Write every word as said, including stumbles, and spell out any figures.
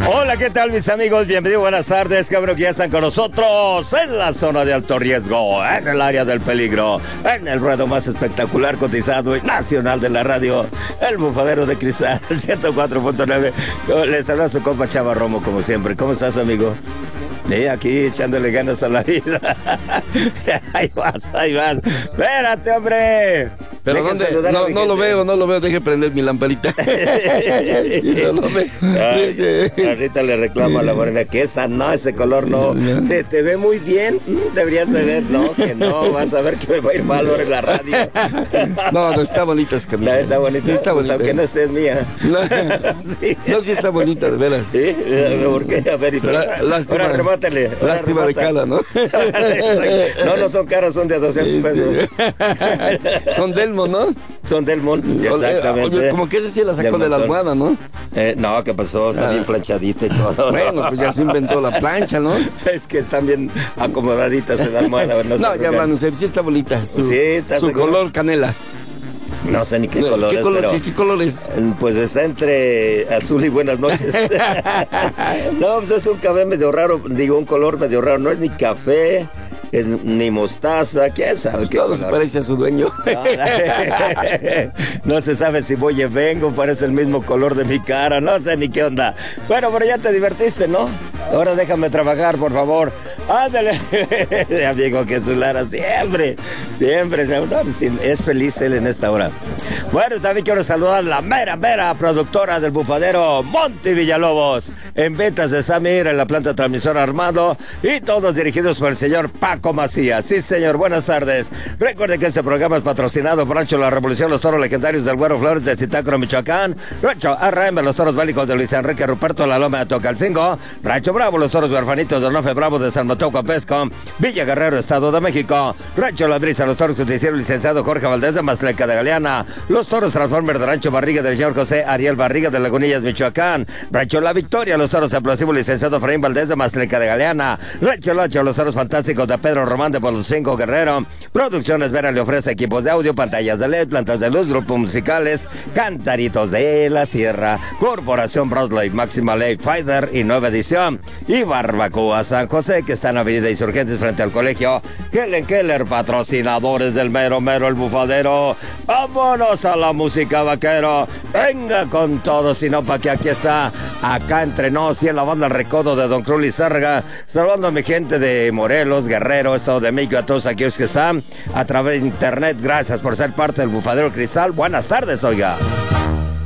Hola, ¿qué tal mis amigos? Bienvenidos, buenas tardes, cabrón, que ya están con nosotros en la zona de alto riesgo, en el área del peligro, en el ruedo más espectacular, cotizado y nacional de la radio, el Bufadero de Cristal, ciento cuatro punto nueve. Les habla su compa Chava Romo, como siempre. ¿Cómo estás, amigo? Sí, aquí echándole ganas a la vida. Ahí vas, ahí vas. Espérate, hombre. ¿Pero dónde? No, no lo veo, no lo veo. Deje prender mi lamparita. No lo veo. Ay, sí. Ahorita le reclamo a la morena que esa no, ese color no. Se te ve muy bien. Deberías de ver, no, que no. Vas a ver que me va a ir mal ahora en la radio. No, no, está bonita esa camisa. Está bonita. Está bonita. Pues, aunque no estés mía. No, sí. No, sí está bonita, de veras. Sí, ¿por qué? A ver, y La, lástima. Ahora remátale. Ahora lástima remata. De cara, ¿no? No, no son caras, son de doscientos pesos. Sí. Son Delmo, ¿no? Son Delmon, exactamente. Oye, como que ese sí la sacó de la almohada, ¿no? Eh, no, ¿qué pasó? Está ah. bien planchadita y todo. Bueno, pues ya se inventó la plancha, ¿no? Es que están bien acomodaditas en la almohada. No, no ya van a ser, sí está bonita. Su, sí, está su color canela. No sé ni qué color ¿Qué es, color, pero ¿qué, ¿Qué color es? Pues está entre azul y buenas noches. No, pues es un café medio raro, digo, un color medio raro. No es ni café, es ni mostaza, ¿quién sabe? Pues qué todo color? Se parece a su dueño. No, no se sabe si voy y vengo, parece el mismo color de mi cara, no sé ni qué onda. Bueno, pero ya te divertiste, ¿no? Ahora déjame trabajar, por favor. Ándale, amigo, que su Lara siempre, siempre, no, es feliz él en esta hora. Bueno, también quiero saludar a la mera, mera productora del Bufadero, Monty Villalobos, en ventas de Samir, en la planta transmisora Armado, y todos dirigidos por el señor Paco Macías. Sí, señor, buenas tardes. Recuerden que este programa es patrocinado por Rancho La Revolución, los toros legendarios del Güero Flores de Zitácuaro, Michoacán, Rancho R M, los toros bélicos de Luis Enrique Ruperto, La Loma de Tocalcingo, Rancho Bravo, los toros huerfanitos de Nofe Bravo de San Mateo Pesco, Villa Guerrero, Estado de México, Rancho La Brisa, los toros justiciero licenciado Jorge Valdés de Maztleca de Galeana, los toros Transformer de Rancho Barriga del señor José Ariel Barriga de Lagunillas, Michoacán, Rancho La Victoria, los toros explosivos licenciado Efraín Valdés de Maztleca de Galeana, Rancho Locho, los toros fantásticos de Pedro Román de Poloncinco Guerrero, Producciones Vera le ofrece equipos de audio, pantallas de L E D, plantas de luz, grupos musicales, Cantaritos de la Sierra, Corporación Brosley, Máxima Ley Fighter y nueva edición, y Barbacoa San José, que está en Avenida Insurgentes frente al colegio Helen Keller, patrocinadores del mero mero el Bufadero. Vámonos a la música, vaquero, venga con todo, sino para que aquí está, acá entre nos y en la banda El Recodo de Don Cruz Lizárraga, saludando a mi gente de Morelos, Guerrero, Estado de México, a todos aquellos que están a través de internet. Gracias por ser parte del Bufadero Cristal. Buenas tardes, oiga.